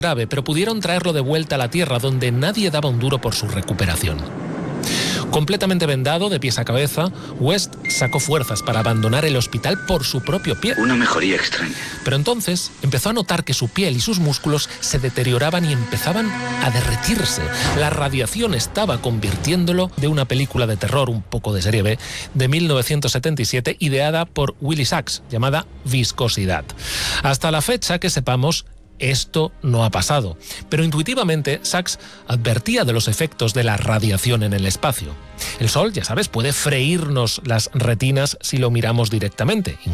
grave, pero pudieron traerlo de vuelta a la Tierra, donde nadie daba un duro por su recuperación. Completamente vendado de pies a cabeza, West sacó fuerzas para abandonar el hospital por su propio pie. Una mejoría extraña. Pero entonces empezó a notar que su piel y sus músculos se deterioraban y empezaban a derretirse. La radiación estaba convirtiéndolo de una película de terror un poco de serie B de 1977, ideada por Willy Sachs, llamada Viscosidad. Hasta la fecha que sepamos, esto no ha pasado, pero intuitivamente Sachs advertía de los efectos de la radiación en el espacio. El Sol, ya sabes, puede freírnos las retinas si lo miramos directamente.